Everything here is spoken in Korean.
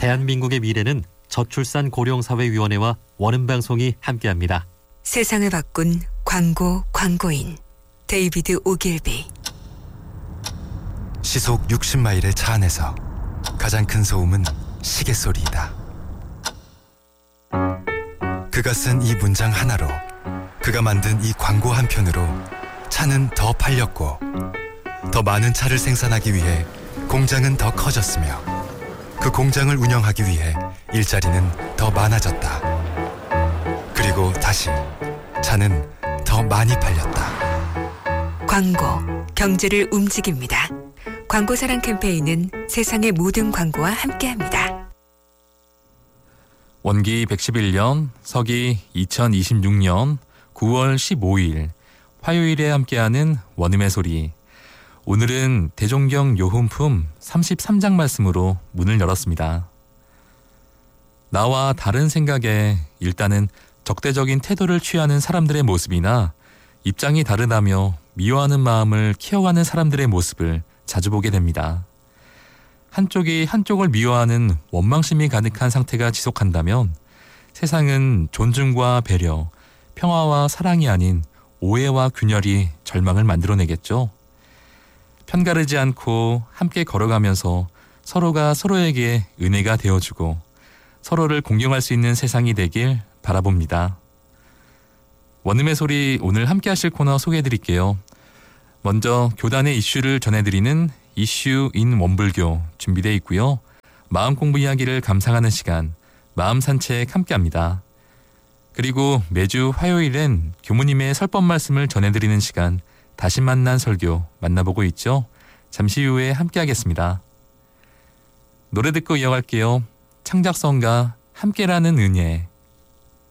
대한민국의 미래는 저출산 고령사회위원회와 원음방송이 함께합니다. 세상을 바꾼 광고인 데이비드 오길비. 시속 60마일의 차 안에서 가장 큰 소음은 시계 소리이다. 그가 쓴 이 문장 하나로, 그가 만든 이 광고 한 편으로 차는 더 팔렸고, 더 많은 차를 생산하기 위해 공장은 더 커졌으며, 그 공장을 운영하기 위해 일자리는 더 많아졌다. 그리고 다시 차는 더 많이 팔렸다. 광고, 경제를 움직입니다. 광고사랑 캠페인은 세상의 모든 광고와 함께합니다. 원기 111년, 서기 2026년 9월 15일 화요일에 함께하는 원음의 소리. 오늘은 대종경 요훈품 33장 말씀으로 문을 열었습니다. 나와 다른 생각에 일단은 적대적인 태도를 취하는 사람들의 모습이나 입장이 다르다며 미워하는 마음을 키워가는 사람들의 모습을 자주 보게 됩니다. 한쪽이 한쪽을 미워하는 원망심이 가득한 상태가 지속한다면 세상은 존중과 배려, 평화와 사랑이 아닌 오해와 균열이 절망을 만들어내겠죠. 편가르지 않고 함께 걸어가면서 서로가 서로에게 은혜가 되어주고 서로를 공경할 수 있는 세상이 되길 바라봅니다. 원음의 소리, 오늘 함께 하실 코너 소개해드릴게요. 먼저 교단의 이슈를 전해드리는 이슈 인 원불교 준비되어 있고요. 마음 공부 이야기를 감상하는 시간, 마음 산책 함께합니다. 그리고 매주 화요일엔 교무님의 설법 말씀을 전해드리는 시간, 다시 만난 설교 만나보고 있죠. 잠시 후에 함께하겠습니다. 노래 듣고 이어갈게요. 창작성가 함께라는 은혜.